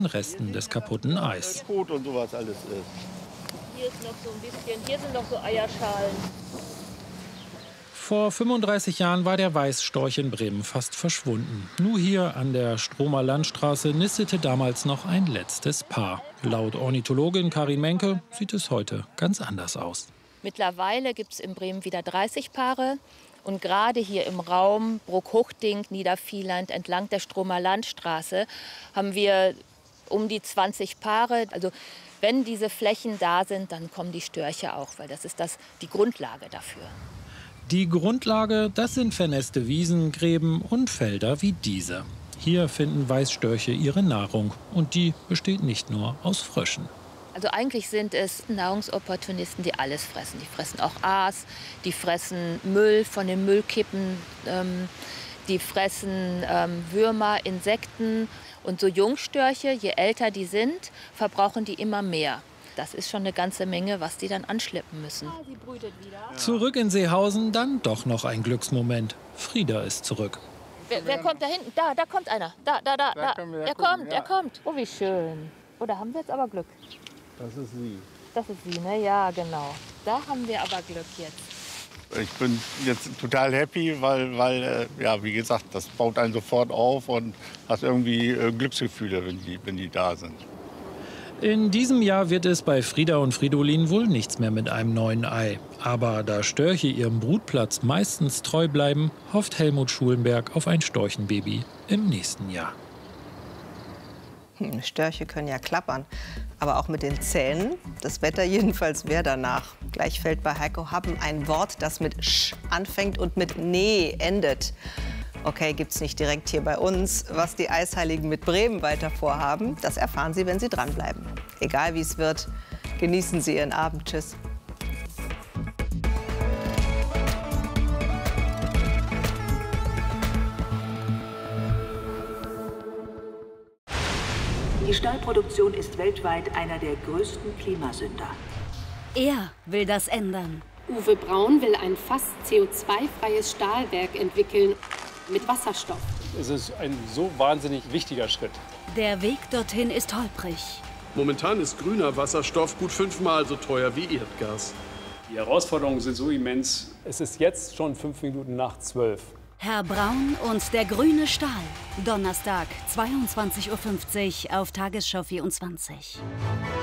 Resten des kaputten Eis. Kot und sowas alles ist. Hier ist noch so ein bisschen, hier sind noch so Eierschalen. Vor 35 Jahren war der Weißstorch in Bremen fast verschwunden. Nur hier an der Stromer Landstraße nistete damals noch ein letztes Paar. Laut Ornithologin Karin Menke sieht es heute ganz anders aus. Mittlerweile gibt es in Bremen wieder 30 Paare. Und gerade hier im Raum Bruck-Huchting, Niedervieland, entlang der Stromer Landstraße, haben wir um die 20 Paare. Also wenn diese Flächen da sind, dann kommen die Störche auch, weil das ist die Grundlage dafür. Die Grundlage, das sind vernässte Wiesen, Gräben und Felder wie diese. Hier finden Weißstörche ihre Nahrung. Und die besteht nicht nur aus Fröschen. Also eigentlich sind es Nahrungsopportunisten, die alles fressen. Die fressen auch Aas, die fressen Müll von den Müllkippen, die fressen Würmer, Insekten. Und so Jungstörche, je älter die sind, verbrauchen die immer mehr. Das ist schon eine ganze Menge, was die dann anschleppen müssen. Sie brütet wieder. Zurück in Seehausen, dann doch noch ein Glücksmoment. Frieda ist zurück. Wer kommt da hinten? Da kommt einer. Da. Er kommt. Oh, wie schön. Oh, da haben wir jetzt aber Glück. Das ist sie. Das ist sie, ne? Ja, genau. Da haben wir aber Glück jetzt. Ich bin jetzt total happy, weil ja, wie gesagt, das baut einen sofort auf und hast irgendwie Glücksgefühle, wenn die da sind. In diesem Jahr wird es bei Frieda und Fridolin wohl nichts mehr mit einem neuen Ei. Aber da Störche ihrem Brutplatz meistens treu bleiben, hofft Helmut Schulenberg auf ein Storchenbaby im nächsten Jahr. Störche können ja klappern, aber auch mit den Zähnen. Das Wetter jedenfalls wäre danach. Gleich fällt bei Heiko Happen ein Wort, das mit Sch anfängt und mit Nee endet. Okay, gibt's nicht direkt hier bei uns. Was die Eisheiligen mit Bremen weiter vorhaben, das erfahren Sie, wenn Sie dranbleiben. Egal wie es wird, genießen Sie Ihren Abend. Tschüss. Die Stahlproduktion ist weltweit einer der größten Klimasünder. Er will das ändern. Uwe Braun will ein fast CO2-freies Stahlwerk entwickeln mit Wasserstoff. Es ist ein so wahnsinnig wichtiger Schritt. Der Weg dorthin ist holprig. Momentan ist grüner Wasserstoff gut 5-mal so teuer wie Erdgas. Die Herausforderungen sind so immens. Es ist jetzt schon 5 Minuten nach 12. Herr Braun und der grüne Stahl. Donnerstag, 22:50 Uhr auf Tagesschau 24.